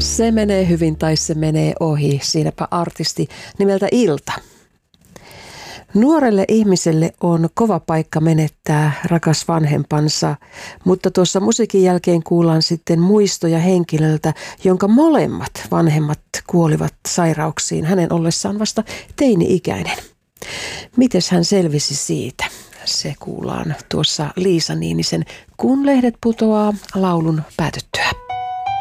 Se menee hyvin tai se menee ohi. Siinäpä artisti nimeltä Ilta. Nuorelle ihmiselle on kova paikka menettää rakas vanhempansa, mutta tuossa musiikin jälkeen kuullaan sitten muistoja henkilöltä, jonka molemmat vanhemmat kuolivat sairauksiin hänen ollessaan vasta teini-ikäinen. Mites hän selvisi siitä? Se kuullaan tuossa Liisa Niinisen Kun lehdet putoaa laulun päätyttyä.